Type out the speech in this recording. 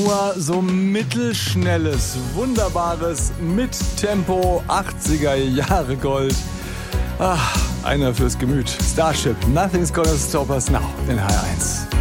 nur so mittelschnelles, wunderbares Mittempo 80er Jahre Gold. Ach, einer fürs Gemüt. Starship, Nothing's Gonna Stop Us Now in HR1.